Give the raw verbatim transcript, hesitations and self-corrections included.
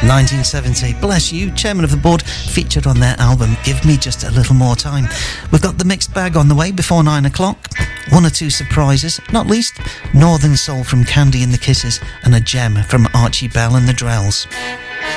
nineteen seventy. Bless You, Chairman of the Board, featured on their album Give Me Just a Little More Time. We've got the mixed bag on the way before nine o'clock. One or two surprises, not least Northern Soul from Candy and the Kisses and a gem from Archie Bell and the Drells.